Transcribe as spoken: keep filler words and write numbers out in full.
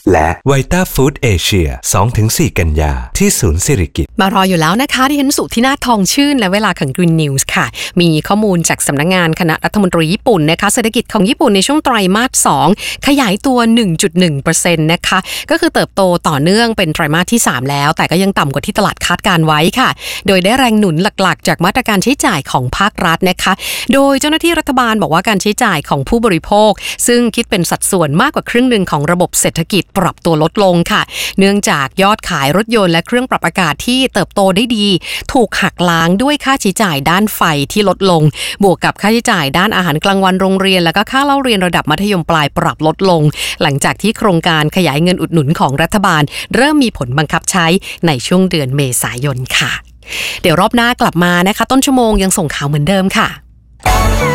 และไวต้าฟู้ดเอเชีย สองถึงสี่ กันยาที่ศูนย์สิริกิติ์มารออยู่แล้วนะคะที่ฉันสุที่นาถทองชื่นและเวลาของ Green News ค่ะมีข้อมูลจากสำนักงานคณะรัฐมนตรีญี่ปุ่นนะคะเศรษฐกิจของญี่ปุ่นในช่วงไตรมาสสองขยายตัว หนึ่งจุดหนึ่งเปอร์เซ็นต์ นะคะก็คือเติบโตต่อเนื่องเป็นไตรมาสที่สามแล้วแต่ก็ยังต่ำกว่าที่ตลาดคาดการไว้ค่ะโดยได้แรงหนุนหลักๆจากมาตรการใช้จ่ายของภาครัฐนะคะโดยเจ้าหน้าที่รัฐบาลบอกว่าการใช้จ่ายของผู้บริโภคซึ่งคิดเป็นสัดส่วนมากกว่าครึ่งหนึ่งของระบบเศรษฐกิจปรับตัวลดลงค่ะเนื่องจากยอดขายรถยนต์และเครื่องปรับอากาศที่เติบโตได้ดีถูกหักล้างด้วยค่าใช้จ่ายด้านไฟที่ลดลงบวกกับค่าใช้จ่ายด้านอาหารกลางวันโรงเรียนและก็ค่าเล่าเรียนระดับมัธยมปลายปรับลดลงหลังจากที่โครงการขยายเงินอุดหนุนของรัฐบาลเริ่มมีผลบังคับใช้ในช่วงเดือนเมษายนค่ะเดี๋ยวรอบหน้ากลับมานะคะต้นชั่วโมงยังส่งข่าวเหมือนเดิมค่ะ